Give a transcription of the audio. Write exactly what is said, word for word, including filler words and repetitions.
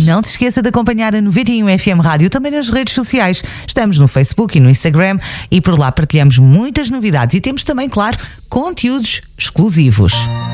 Não te esqueça de acompanhar a noventa e um F M Rádio também nas redes sociais. Estamos no Facebook e no Instagram e por lá partilhamos muitas novidades e temos também, claro, conteúdos exclusivos.